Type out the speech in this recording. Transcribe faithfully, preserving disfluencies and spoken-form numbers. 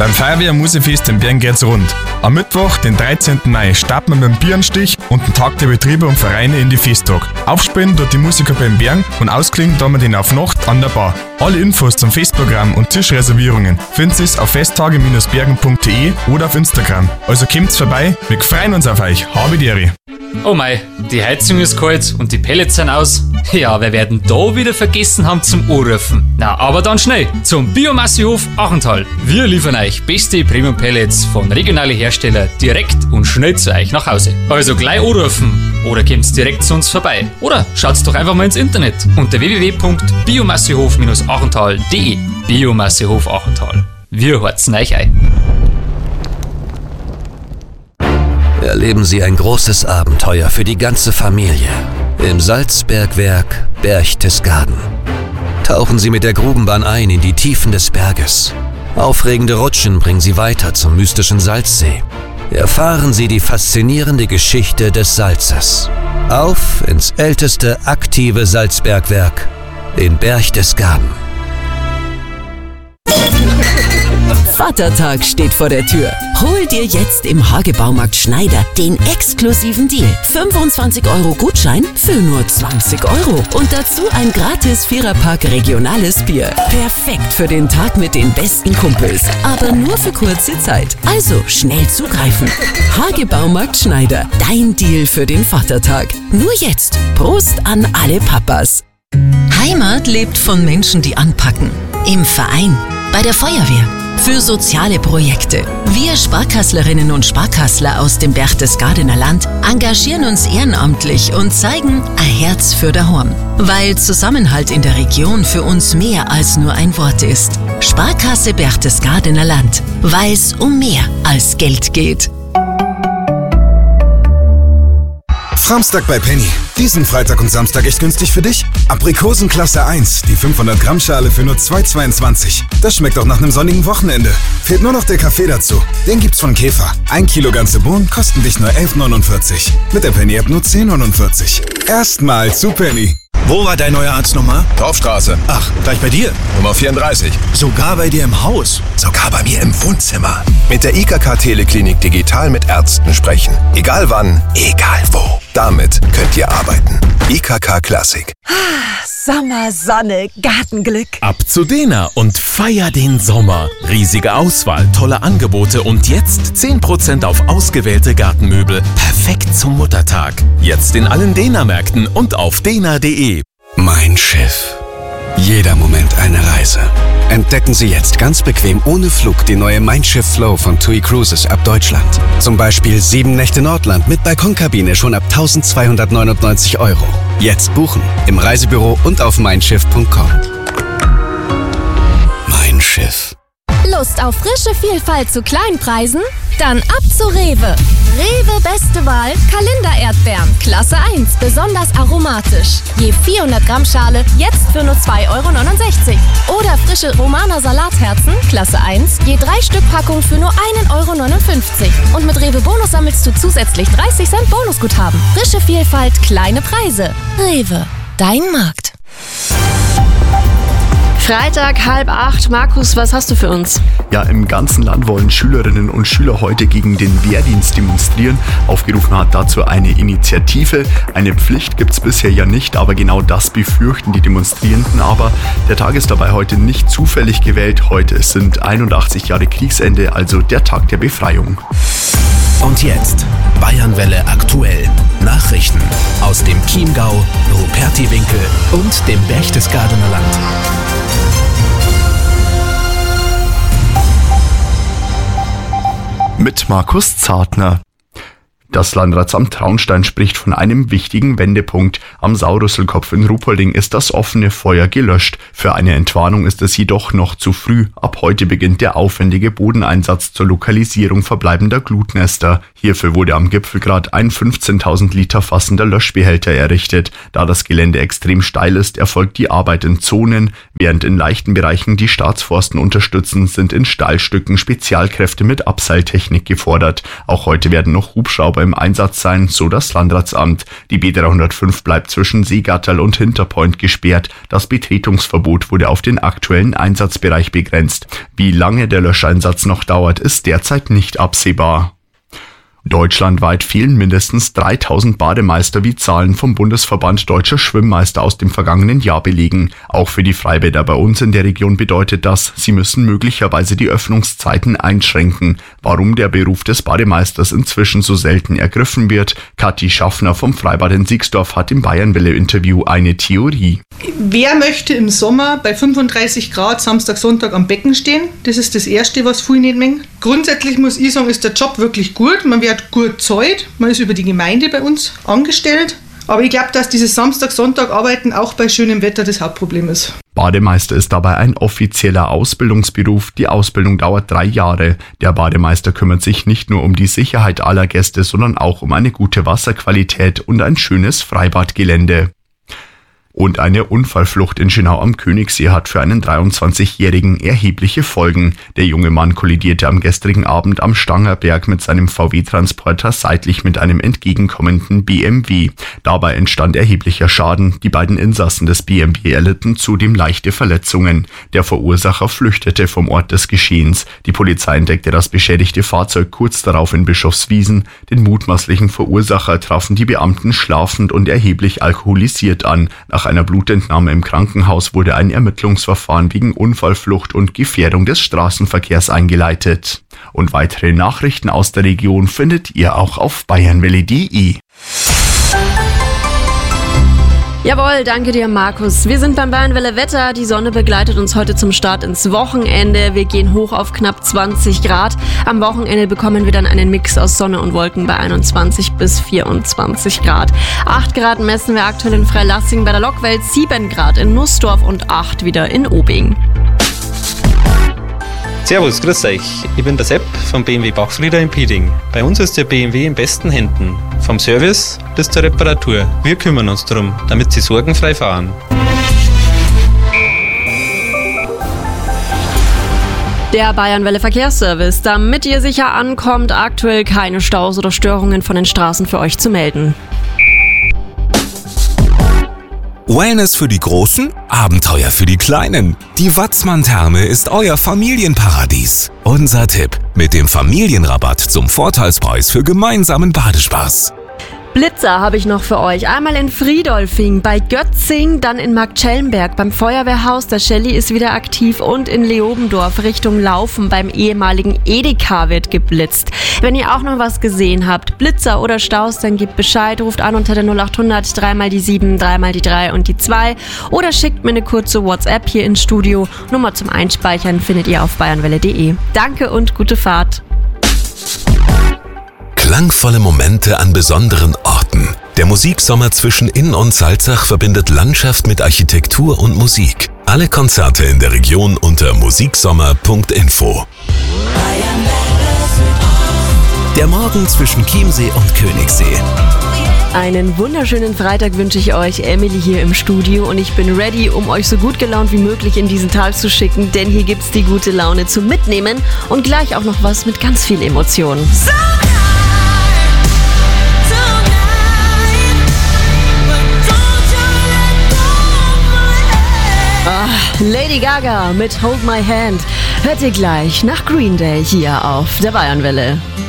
Beim Feuerwehr-Musefest in Bern geht's rund. Am Mittwoch, den dreizehnten Mai, starten wir mit dem Bierenstich und den Tag der Betriebe und Vereine in die Festtag. Aufspielen dort die Musiker beim Bern und ausklingen tun wir den auf Nacht an der Bar. Alle Infos zum Festprogramm und Tischreservierungen finden Sie auf festtage Bindestrich bergen Punkt de oder auf Instagram. Also kommt's vorbei, wir freuen uns auf euch. Habe die Ehre. Oh mei, die Heizung ist kalt und die Pellets sind aus. Ja, wir werden da wieder vergessen haben zum Anrufen. Na, aber dann schnell zum Biomassehof Achental. Wir liefern euch beste Premium-Pellets von regionalen Herstellern direkt und schnell zu euch nach Hause. Also gleich anrufen oder kommt direkt zu uns vorbei. Oder schaut's doch einfach mal ins Internet unter w w w Punkt biomassehof achental Punkt de. Biomassehof Achental. Wir horzen euch ein. Erleben Sie ein großes Abenteuer für die ganze Familie im Salzbergwerk Berchtesgaden. Tauchen Sie mit der Grubenbahn ein in die Tiefen des Berges. Aufregende Rutschen bringen Sie weiter zum mystischen Salzsee. Erfahren Sie die faszinierende Geschichte des Salzes. Auf ins älteste aktive Salzbergwerk in Berchtesgaden. Vatertag steht vor der Tür. Hol dir jetzt im Hagebaumarkt Schneider den exklusiven Deal. fünfundzwanzig Euro Gutschein für nur zwanzig Euro. Und dazu ein gratis Viererpack regionales Bier. Perfekt für den Tag mit den besten Kumpels. Aber nur für kurze Zeit. Also schnell zugreifen. Hagebaumarkt Schneider. Dein Deal für den Vatertag. Nur jetzt. Prost an alle Papas. Heimat lebt von Menschen, die anpacken. Im Verein. Bei der Feuerwehr. Für soziale Projekte. Wir Sparkasslerinnen und Sparkassler aus dem Berchtesgadener Land engagieren uns ehrenamtlich und zeigen ein Herz für daheim. Weil Zusammenhalt in der Region für uns mehr als nur ein Wort ist. Sparkasse Berchtesgadener Land. Weil es um mehr als Geld geht. Samstag bei Penny. Diesen Freitag und Samstag echt günstig für dich? Aprikosen Klasse eins, die fünfhundert Gramm Schale für nur zwei Euro zweiundzwanzig. Das schmeckt auch nach einem sonnigen Wochenende. Fehlt nur noch der Kaffee dazu. Den gibt's von Käfer. Ein Kilo ganze Bohnen kosten dich nur elf neunundvierzig. Mit der Penny-App nur zehn neunundvierzig. Erstmal zu Penny. Wo war dein neuer Arzt nochmal? Dorfstraße. Ach, gleich bei dir? Nummer vierunddreißig. Sogar bei dir im Haus? Sogar bei mir im Wohnzimmer. Mit der I K K-Teleklinik digital mit Ärzten sprechen. Egal wann, egal wo. Damit könnt ihr arbeiten. I K K Klassik. Sommer, Sonne, Gartenglück. Ab zu Dena und feier den Sommer. Riesige Auswahl, tolle Angebote und jetzt zehn Prozent auf ausgewählte Gartenmöbel. Perfekt zum Muttertag. Jetzt in allen Dena-Märkten und auf dena punkt de. Mein Schiff. Jeder Moment eine Reise. Entdecken Sie jetzt ganz bequem ohne Flug die neue Mein Schiff Flow von TUI Cruises ab Deutschland. Zum Beispiel sieben Nächte Nordland mit Balkonkabine schon ab eintausendzweihundertneunundneunzig Euro. Jetzt buchen im Reisebüro und auf mein schiff punkt com. Mein Schiff. Lust auf frische Vielfalt zu Kleinpreisen? Dann ab zu Rewe. Rewe beste Wahl, Kalender-Erdbeeren, Klasse eins, besonders aromatisch. Je vierhundert Gramm Schale, jetzt für nur zwei Euro neunundsechzig. Oder frische Romaner Salatherzen, Klasse eins, je drei Stück Packung für nur ein Euro neunundfünfzig. Und mit Rewe Bonus sammelst du zusätzlich dreißig Cent Bonusguthaben. Frische Vielfalt, kleine Preise. Rewe, dein Markt. Freitag, halb acht. Markus, was hast du für uns? Ja, im ganzen Land wollen Schülerinnen und Schüler heute gegen den Wehrdienst demonstrieren. Aufgerufen hat dazu eine Initiative. Eine Pflicht gibt es bisher ja nicht, aber genau das befürchten die Demonstrierenden. Aber der Tag ist dabei heute nicht zufällig gewählt. Heute sind einundachtzig Jahre Kriegsende, also der Tag der Befreiung. Und jetzt Bayernwelle aktuell. Nachrichten aus dem Chiemgau, Rupertiwinkel und dem Berchtesgadener Land. Mit Markus Zartner. Das Landratsamt Traunstein spricht von einem wichtigen Wendepunkt. Am Saurüsselkopf in Ruhpolding ist das offene Feuer gelöscht. Für eine Entwarnung ist es jedoch noch zu früh. Ab heute beginnt der aufwendige Bodeneinsatz zur Lokalisierung verbleibender Glutnester. Hierfür wurde am Gipfelgrat ein fünfzehntausend Liter fassender Löschbehälter errichtet. Da das Gelände extrem steil ist, erfolgt die Arbeit in Zonen. Während in leichten Bereichen die Staatsforsten unterstützen, sind in Steilstücken Spezialkräfte mit Abseiltechnik gefordert. Auch heute werden noch Hubschrauber im Einsatz sein, so das Landratsamt. Die B dreihundertfünf bleibt zwischen Seegatterl und Hinterpoint gesperrt. Das Betretungsverbot wurde auf den aktuellen Einsatzbereich begrenzt. Wie lange der Löscheinsatz noch dauert, ist derzeit nicht absehbar. Deutschlandweit fehlen mindestens dreitausend Bademeister, wie Zahlen vom Bundesverband Deutscher Schwimmmeister aus dem vergangenen Jahr belegen. Auch für die Freibäder bei uns in der Region bedeutet das, sie müssen möglicherweise die Öffnungszeiten einschränken. Warum der Beruf des Bademeisters inzwischen so selten ergriffen wird? Kathi Schaffner vom Freibad in Siegsdorf hat im Bayernwelle-Interview eine Theorie. Wer möchte im Sommer bei fünfunddreißig Grad Samstag, Sonntag am Becken stehen? Das ist das Erste, was viele nicht mengen. Grundsätzlich muss ich sagen, ist der Job wirklich gut. Man wird gut zahlt. Man ist über die Gemeinde bei uns angestellt. Aber ich glaube, dass dieses Samstag, Sonntag Arbeiten auch bei schönem Wetter das Hauptproblem ist. Bademeister ist dabei ein offizieller Ausbildungsberuf. Die Ausbildung dauert drei Jahre. Der Bademeister kümmert sich nicht nur um die Sicherheit aller Gäste, sondern auch um eine gute Wasserqualität und ein schönes Freibadgelände. Und eine Unfallflucht in Schönau am Königssee hat für einen dreiundzwanzigjährigen erhebliche Folgen. Der junge Mann kollidierte am gestrigen Abend am Stangerberg mit seinem V W-Transporter seitlich mit einem entgegenkommenden B M W. Dabei entstand erheblicher Schaden. Die beiden Insassen des B M W erlitten zudem leichte Verletzungen. Der Verursacher flüchtete vom Ort des Geschehens. Die Polizei entdeckte das beschädigte Fahrzeug kurz darauf in Bischofswiesen. Den mutmaßlichen Verursacher trafen die Beamten schlafend und erheblich alkoholisiert an. Nach einer Blutentnahme im Krankenhaus wurde ein Ermittlungsverfahren wegen Unfallflucht und Gefährdung des Straßenverkehrs eingeleitet. Und weitere Nachrichten aus der Region findet ihr auch auf bayernwelle punkt de. Jawohl, danke dir, Markus. Wir sind beim Bayernwelle Wetter. Die Sonne begleitet uns heute zum Start ins Wochenende. Wir gehen hoch auf knapp zwanzig Grad. Am Wochenende bekommen wir dann einen Mix aus Sonne und Wolken bei einundzwanzig bis vierundzwanzig Grad. acht Grad messen wir aktuell in Freilassing bei der Lockwelt, sieben Grad in Nussdorf und acht wieder in Obing. Servus, grüß euch. Ich bin der Sepp vom B M W Bachfrieder in Pieding. Bei uns ist der B M W in besten Händen. Vom Service bis zur Reparatur. Wir kümmern uns darum, damit Sie sorgenfrei fahren. Der Bayernwelle Verkehrsservice, damit ihr sicher ankommt, aktuell keine Staus oder Störungen von den Straßen für euch zu melden. Wellness für die Großen, Abenteuer für die Kleinen. Die Watzmann-Therme ist euer Familienparadies. Unser Tipp: mit dem Familienrabatt zum Vorteilspreis für gemeinsamen Badespaß. Blitzer habe ich noch für euch. Einmal in Friedolfing, bei Götzing, dann in Marktschellenberg beim Feuerwehrhaus. Der Shelly ist wieder aktiv und in Leobendorf Richtung Laufen beim ehemaligen Edeka wird geblitzt. Wenn ihr auch noch was gesehen habt, Blitzer oder Staus, dann gebt Bescheid, ruft an unter der null acht hundert, drei mal die sieben, drei mal die drei und die zwei oder schickt mir eine kurze WhatsApp hier ins Studio. Nummer zum Einspeichern findet ihr auf bayernwelle punkt de. Danke und gute Fahrt. Klangvolle Momente an besonderen Orten. Der Musiksommer zwischen Inn und Salzach verbindet Landschaft mit Architektur und Musik. Alle Konzerte in der Region unter musiksommer punkt info. Der Morgen zwischen Chiemsee und Königssee. Einen wunderschönen Freitag wünsche ich euch, Emily hier im Studio, und ich bin ready, um euch so gut gelaunt wie möglich in diesen Tag zu schicken, denn hier gibt's die gute Laune zum Mitnehmen und gleich auch noch was mit ganz viel Emotion. Ah, Lady Gaga mit Hold My Hand hört ihr gleich nach Green Day hier auf der Bayernwelle.